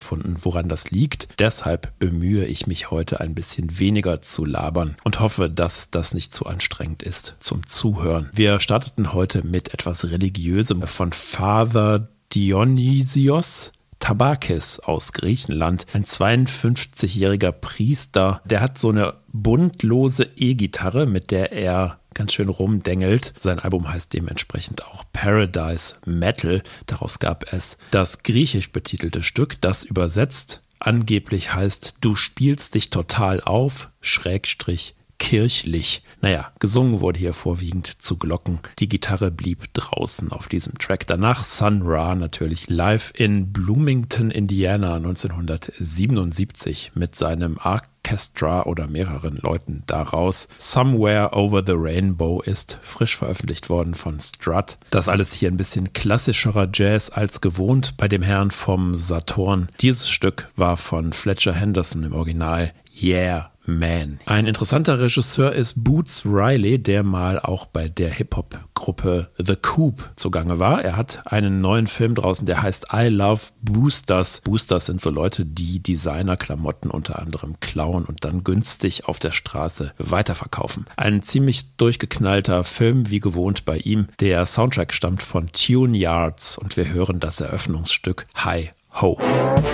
herausgefunden, woran das liegt. Deshalb bemühe ich mich heute ein bisschen weniger zu labern und hoffe, dass das nicht zu anstrengend ist zum Zuhören. Wir starteten heute mit etwas Religiösem von Father Dionysios Tabakis aus Griechenland, ein 52-jähriger Priester, der hat so eine buntlose E-Gitarre, mit der er ganz schön rumdengelt. Sein Album heißt dementsprechend auch Paradise Metal. Daraus gab es das griechisch betitelte Stück, das übersetzt angeblich heißt: Du spielst dich total auf, / kirchlich. Naja, gesungen wurde hier vorwiegend zu Glocken. Die Gitarre blieb draußen auf diesem Track. Danach Sun Ra natürlich live in Bloomington, Indiana 1977 mit seinem Orchestra oder mehreren Leuten daraus. Somewhere Over the Rainbow ist frisch veröffentlicht worden von Strut. Das alles hier ein bisschen klassischerer Jazz als gewohnt bei dem Herrn vom Saturn. Dieses Stück war von Fletcher Henderson im Original. Yeah, Man. Ein interessanter Regisseur ist Boots Riley, der mal auch bei der Hip-Hop-Gruppe The Coop zugange war. Er hat einen neuen Film draußen, der heißt I Love Boosters. Boosters sind so Leute, die Designer-Klamotten unter anderem klauen und dann günstig auf der Straße weiterverkaufen. Ein ziemlich durchgeknallter Film, wie gewohnt bei ihm. Der Soundtrack stammt von Tune Yards und wir hören das Eröffnungsstück Hi Ho.